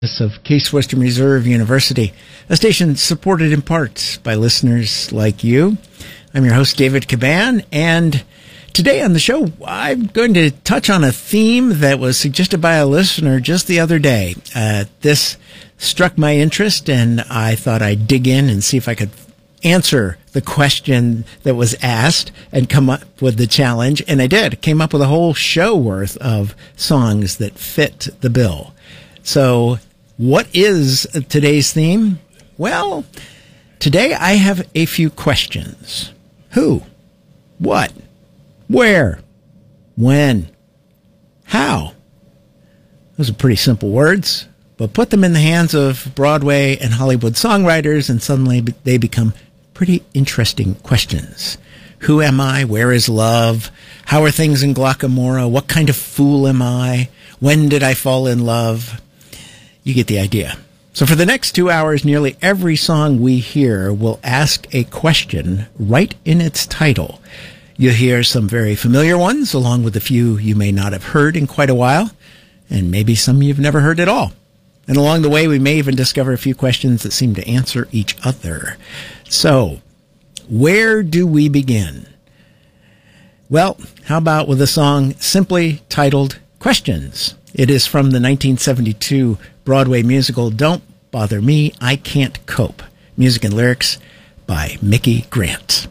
Of Case Western Reserve University, a station supported in part by listeners like you. I'm your host, David Caban, and today on the show, I'm going to touch on a theme that was suggested by a listener just the other day. This struck my interest, and I thought I'd dig in and see if I could answer the question that was asked and come up with the challenge, and I did. Came up with a whole show worth of songs that fit the bill. So, what is today's theme? Well, today I have a few questions. Who? What? Where? When? How? Those are pretty simple words, but put them in the hands of Broadway and Hollywood songwriters and suddenly they become pretty interesting questions. Who am I? Where is love? How are things in Glockamora? What kind of fool am I? When did I fall in love? You get the idea. So for the next 2 hours, nearly every song we hear will ask a question right in its title. You'll hear some very familiar ones, along with a few you may not have heard in quite a while, and maybe some you've never heard at all. And along the way, we may even discover a few questions that seem to answer each other. So, where do we begin? Well, how about with a song simply titled Questions? It is from the 1972 Broadway musical Don't Bother Me, I Can't Cope. Music and lyrics by Mickey Grant.